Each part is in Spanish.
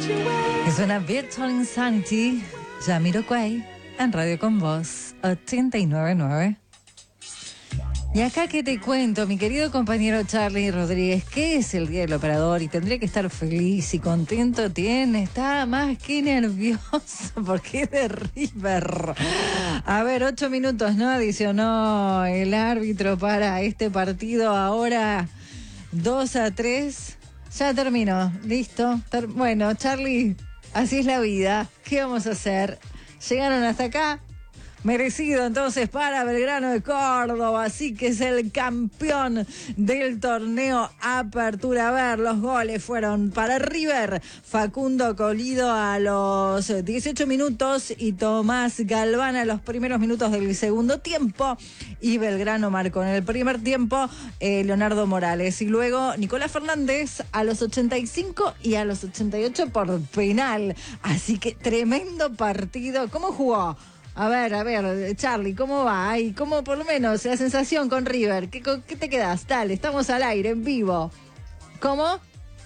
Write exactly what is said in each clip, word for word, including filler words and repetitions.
Es una Virtual Insanity, Jamiroquai, en Radio Con Voz, ochenta y nueve punto nueve. Y acá que te cuento, mi querido compañero Charlie Rodríguez, que es el Día del Operador y tendría que estar feliz y contento, tiene, está más que nervioso porque es de River. A ver, ocho minutos, ¿no? Adicionó el árbitro para este partido, ahora dos a tres. Ya terminó, listo. Ter- bueno, Charlie, así es la vida. ¿Qué vamos a hacer? Llegaron hasta acá. Merecido entonces para Belgrano de Córdoba, así que es el campeón del torneo Apertura. A ver, los goles fueron para River, Facundo Colido a los dieciocho minutos y Tomás Galván a los primeros minutos del segundo tiempo, y Belgrano marcó en el primer tiempo eh, Leonardo Morales, y luego Nicolás Fernández a los ochenta y cinco y a los ochenta y ocho por penal. Así que tremendo partido. ¿Cómo jugó? A ver, a ver, Charlie, ¿cómo va? ¿Y cómo por lo menos la sensación con River? ¿Qué, qué te quedas? Dale, estamos al aire, en vivo. ¿Cómo?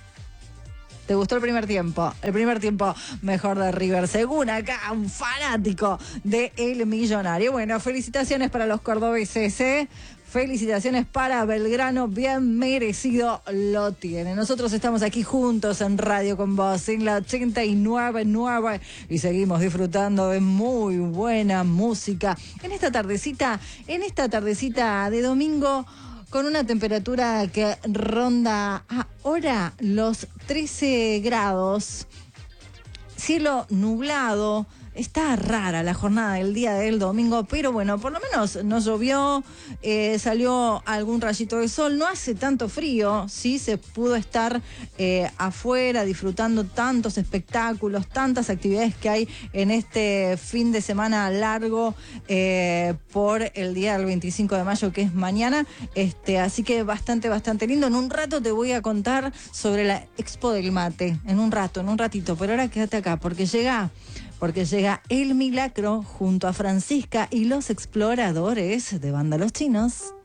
¿Te gustó el primer tiempo? El primer tiempo mejor de River, según acá un fanático de El Millonario. Bueno, felicitaciones para los cordobeses, ¿eh? Felicitaciones para Belgrano, bien merecido lo tiene. Nosotros estamos aquí juntos en Radio Con Voz, en la ochenta y nueve punto nueve, y seguimos disfrutando de muy buena música en esta tardecita, en esta tardecita de domingo, con una temperatura que ronda ahora los trece grados, cielo nublado. Está rara la jornada del día del domingo, pero bueno, por lo menos no llovió, eh, salió algún rayito de sol, no hace tanto frío, sí, se pudo estar eh, afuera disfrutando tantos espectáculos, tantas actividades que hay en este fin de semana largo eh, por el día del veinticinco de mayo, que es mañana, este, así que bastante, bastante lindo. En un rato te voy a contar sobre la Expo del Mate, en un rato, en un ratito, pero ahora quédate acá, porque llega... Porque llega El Milagro junto a Francisca y los exploradores de Banda Los Chinos.